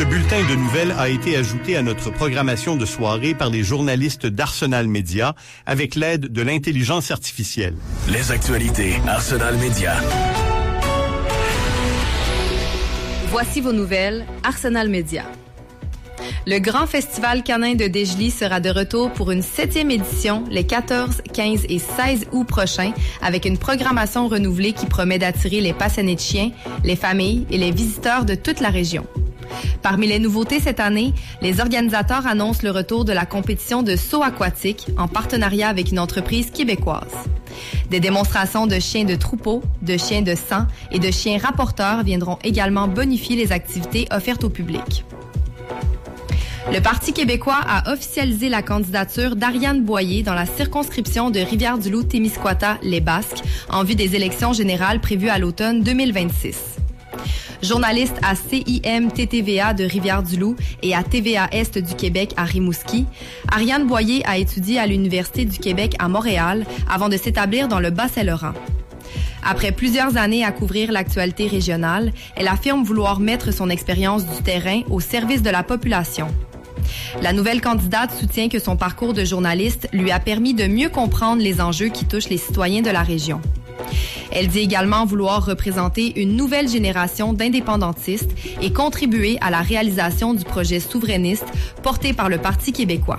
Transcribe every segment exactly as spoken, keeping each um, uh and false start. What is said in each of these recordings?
bulletin de nouvelles a été ajouté à notre programmation de soirée par les journalistes d'Arsenal Média avec l'aide de l'intelligence artificielle. Les actualités Arsenal Média. Voici vos nouvelles Arsenal Média. Le Grand Festival canin de Dégelis sera de retour pour une septième édition les quatorze, quinze et seize août prochains avec une programmation renouvelée qui promet d'attirer les passionnés de chiens, les familles et les visiteurs de toute la région. Parmi les nouveautés cette année, les organisateurs annoncent le retour de la compétition de saut aquatique en partenariat avec une entreprise québécoise. Des démonstrations de chiens de troupeau, de chiens de sang et de chiens rapporteurs viendront également bonifier les activités offertes au public. Le Parti québécois a officialisé la candidature d'Ariane Boyer dans la circonscription de Rivière-du-Loup-Témiscouata-Les Basques en vue des élections générales prévues à l'automne deux mille vingt-six. Journaliste à C I M T T V A de Rivière-du-Loup et à T V A Est du Québec à Rimouski, Ariane Boyer a étudié à l'Université du Québec à Montréal avant de s'établir dans le Bas-Saint-Laurent. Après plusieurs années à couvrir l'actualité régionale, elle affirme vouloir mettre son expérience du terrain au service de la population. La nouvelle candidate soutient que son parcours de journaliste lui a permis de mieux comprendre les enjeux qui touchent les citoyens de la région. Elle dit également vouloir représenter une nouvelle génération d'indépendantistes et contribuer à la réalisation du projet souverainiste porté par le Parti québécois.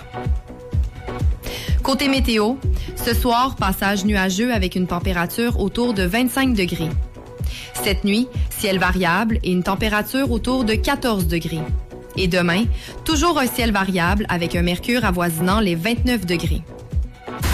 Côté météo, ce soir, passage nuageux avec une température autour de vingt-cinq degrés. Cette nuit, ciel variable et une température autour de quatorze degrés. Et demain, toujours un ciel variable avec un mercure avoisinant les vingt-neuf degrés.